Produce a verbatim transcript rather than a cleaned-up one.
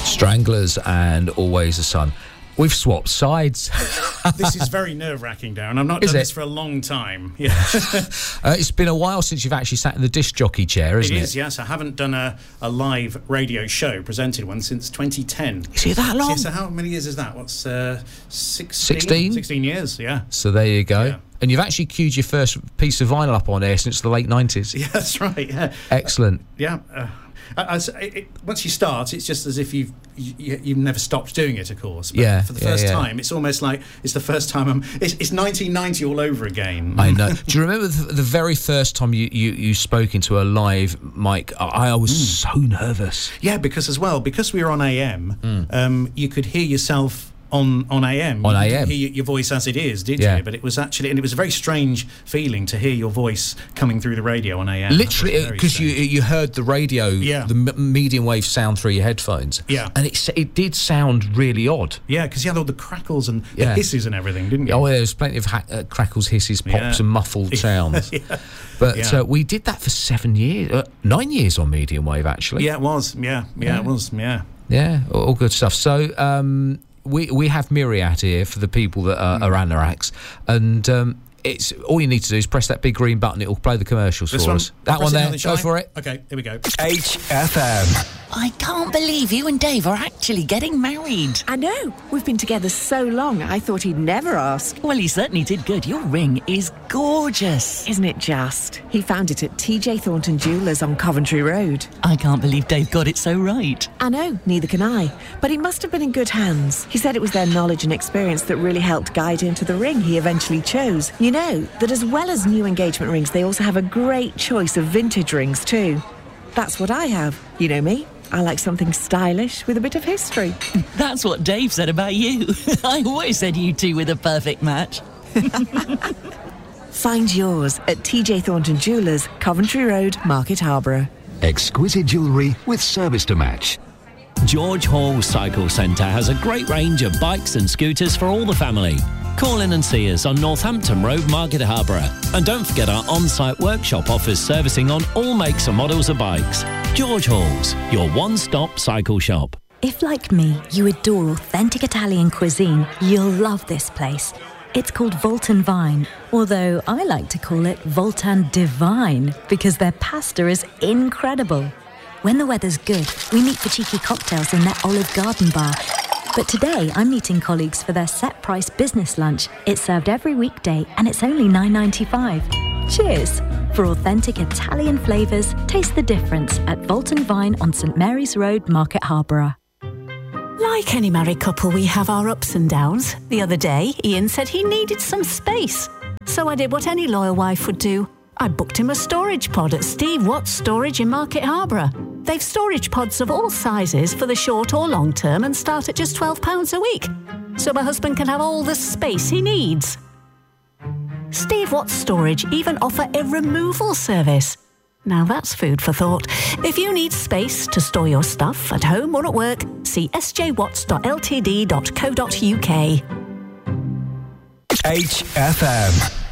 Stranglers and Always the Sun. We've swapped sides. This is very nerve-wracking, Darren. I've not Is done it? this for a long time. Yeah. uh, it's been a while since you've actually sat in the disc jockey chair, isn't it? It is, yes. I haven't done a, a live radio show, presented one, since twenty ten. Is it that long? So, so how many years is that? What's uh, sixteen? sixteen? sixteen years, yeah. So there you go. Yeah. And you've actually queued your first piece of vinyl up on air since the late nineties. Yeah, that's right, yeah. Excellent. Uh, yeah. Uh, as, it, it, once you start, it's just as if you've you, you've never stopped doing it, of course. But yeah, for the yeah, first yeah. time, it's almost like it's the first time I'm. It's, it's nineteen ninety all over again. I know. Do you remember the, the very first time you, you, you spoke into a live mic? I, I was mm. so nervous. Yeah, because as well, because we were on A M, mm. um, you could hear yourself on on A M. On you A M. didn't hear your voice as it is, did yeah. you? But it was actually, and it was a very strange feeling to hear your voice coming through the radio on A M. Literally, because you you heard the radio, yeah. the m- medium wave sound through your headphones. Yeah. And it it did sound really odd. Yeah, because you had all the crackles and yeah. the hisses and everything, didn't you? Oh, yeah, there was plenty of ha- uh, crackles, hisses, pops yeah. and muffled sounds. yeah. But yeah. uh, we did that for seven years, uh, nine years on medium wave, actually. Yeah, it was. Yeah, yeah, yeah. it was. Yeah. Yeah, all good stuff. So, um... We we have Myriad here for the people that are, mm. are anoraks, and um, it's all you need to do is press that big green button. It will play the commercials this for one? us. That one there, go for it. Okay, here we go. H F M. I can't believe you and Dave are actually getting married. I know. We've been together so long, I thought he'd never ask. Well, he certainly did good. Your ring is gorgeous. Isn't it just? He found it at T J Thornton Jewellers on Coventry Road. I can't believe Dave got it so right. I know, neither can I. But he must have been in good hands. He said it was their knowledge and experience that really helped guide him to the ring he eventually chose. You know, that as well as new engagement rings, they also have a great choice of vintage rings too. That's what I have. You know me. I like something stylish with a bit of history. That's what Dave said about you. I always said you two were the perfect match. Find yours at T J Thornton Jewellers, Coventry Road, Market Harborough. Exquisite jewellery with service to match. George Hall Cycle Centre has a great range of bikes and scooters for all the family. Call in and see us on Northampton Road, Market Harborough. And don't forget our on-site workshop offers servicing on all makes and models of bikes. George Hall's, your one-stop cycle shop. If, like me, you adore authentic Italian cuisine, you'll love this place. It's called Voltan Vine, although I like to call it Voltan Divine because their pasta is incredible. When the weather's good, we meet for cheeky cocktails in their Olive Garden bar. But today, I'm meeting colleagues for their set-price business lunch. It's served every weekday, and it's only nine ninety-five. Cheers! For authentic Italian flavours, taste the difference at Voltan Vine on St Mary's Road, Market Harborough. Like any married couple, we have our ups and downs. The other day, Ian said he needed some space. So I did what any loyal wife would do. I booked him a storage pod at Steve Watts Storage in Market Harborough. They've storage pods of all sizes for the short or long term and start at just twelve pounds a week. So my husband can have all the space he needs. Steve Watts Storage even offer a removal service. Now that's food for thought. If you need space to store your stuff at home or at work, see s j watts dot l t d dot co dot u k. H F M.